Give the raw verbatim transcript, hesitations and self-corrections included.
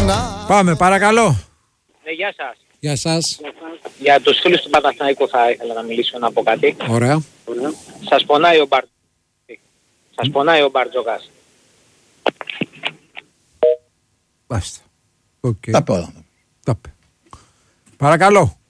Πάμε, παρακαλώ. Ναι, γεια σας. Γεια σας. Για τους φίλους του Παναθηναϊκού θα ήθελα να μιλήσω, να πω κάτι. Ωραία. Σας πονάει ο Μπαρ... Σας πονάει ο Μπαρτζόκας. Μπάστα. Okay. Τα πω. Τα πω. Παρακαλώ.